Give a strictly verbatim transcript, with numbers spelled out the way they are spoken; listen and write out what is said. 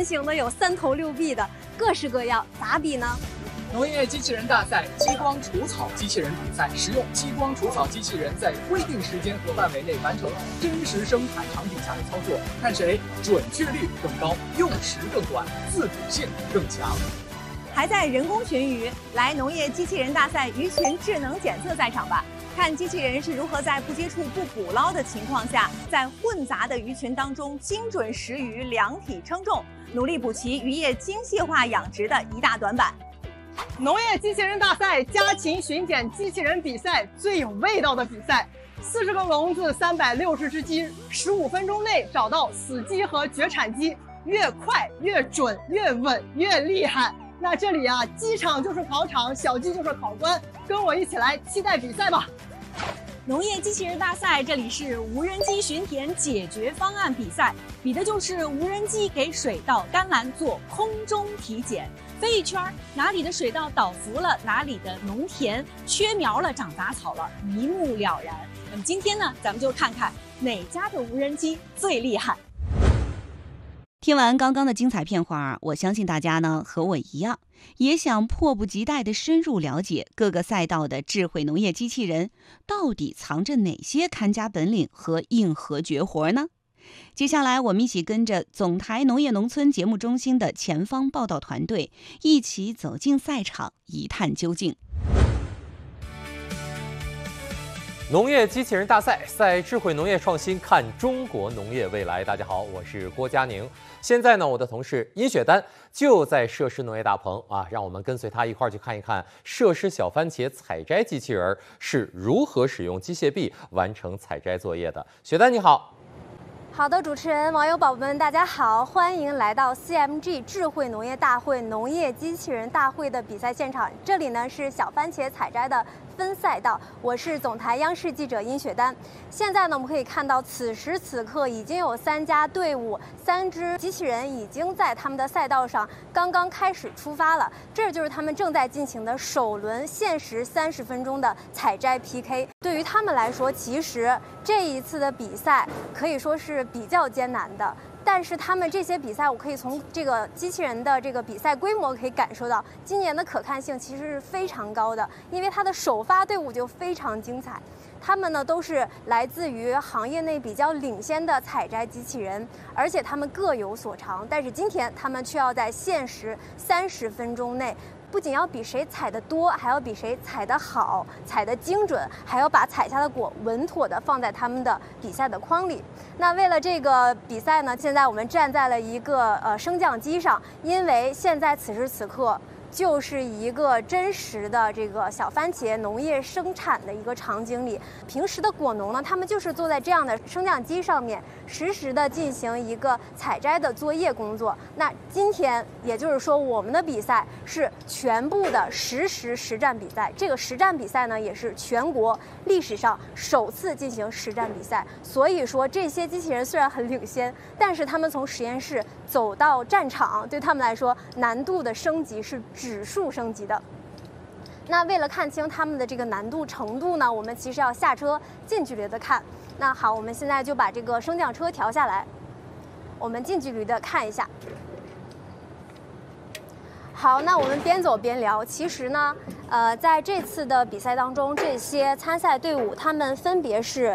型的，有三头六臂的，各式各样，咋比呢？ 农业机器人大赛激光除草机器人比赛，使用激光除草机器人在规定时间和范围内完成真实生产场景下的操作，看谁准确率更高，用时更短，自主性更强。 还在人工群鱼，来农业机器人大赛鱼群智能检测赛场吧，看机器人是如何在不接触、不捕捞的情况下，在混杂的鱼群当中精准识鱼、量体称重，努力补齐渔业精细化养殖的一大短板。 农业机器人大赛家禽巡检机器人比赛，最有味道的比赛。四十个笼子，三百六十只鸡，十五分钟内找到死鸡和绝产鸡，越快越准，越稳越厉害。那这里啊，鸡场就是考场，小鸡就是考官，跟我一起来期待比赛吧。 农业机器人大赛，这里是无人机巡田解决方案比赛，比的就是无人机给水稻、甘蓝做空中体检，飞一圈，哪里的水稻倒伏了，哪里的农田缺苗了、长杂草了，一目了然。那么今天呢，咱们就看看哪家的无人机最厉害。 听完刚刚的精彩片花，我相信大家呢和我一样，也想迫不及待地深入了解各个赛道的智慧农业机器人到底藏着哪些看家本领和硬核绝活呢？接下来我们一起跟着总台农业农村节目中心的前方报道团队一起走进赛场，一探究竟。 农业机器人大赛，赛智慧农业创新，看中国农业未来。大家好，我是郭佳宁。现在呢，我的同事殷雪丹就在设施农业大棚啊，让我们跟随他一块儿去看一看设施小番茄采摘机器人是如何使用机械臂完成采摘作业的。雪丹你好。 好的，主持人、网友宝宝们，大家好，欢迎来到 C M G 智慧农业大会农业机器人大会的比赛现场。这里呢是小番茄采摘的分赛道，我是总台央视记者殷雪丹。现在呢，我们可以看到，此时此刻已经有三家队伍、三只机器人已经在他们的赛道上刚刚开始出发了。这就是他们正在进行的首轮限时三十分钟的采摘 P K。对于他们来说，其实这一次的比赛可以说是比较艰难的。但是他们这些比赛，我可以从这个机器人的这个比赛规模可以感受到，今年的可看性其实是非常高的，因为它的首发队伍就非常精彩。他们呢都是来自于行业内比较领先的采摘机器人，而且他们各有所长。但是今天他们却要在限时三十分钟内，不仅要比谁采得多，还要比谁采得好、采得精准，还要把采下的果稳妥地放在他们的比赛的筐里。那为了这个比赛呢，现在我们站在了一个呃升降机上，因为现在此时此刻就是一个真实的这个小番茄农业生产的一个场景里。平时的果农呢，他们就是坐在这样的升降机上面，实时的进行一个采摘的作业工作。那今天也就是说，我们的比赛是全部的实时实战比赛。这个实战比赛呢，也是全国历史上首次进行实战比赛。所以说，这些机器人虽然很领先，但是他们从实验室走到战场，对他们来说难度的升级是指数升级的。那为了看清他们的这个难度程度呢，我们其实要下车近距离的看。那好，我们现在就把这个升降车调下来，我们近距离的看一下。好，那我们边走边聊。其实呢，呃，在这次的比赛当中，这些参赛队伍他们分别是